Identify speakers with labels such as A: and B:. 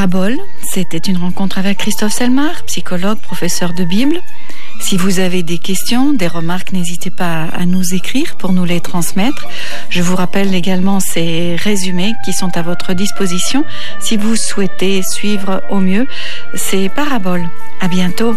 A: Paraboles, c'était une rencontre avec Christophe Selmar, psychologue, professeur de Bible. Si vous avez des questions, des remarques, n'hésitez pas à nous écrire pour nous les transmettre. Je vous rappelle également ces résumés qui sont à votre disposition si vous souhaitez suivre au mieux ces paraboles. À bientôt.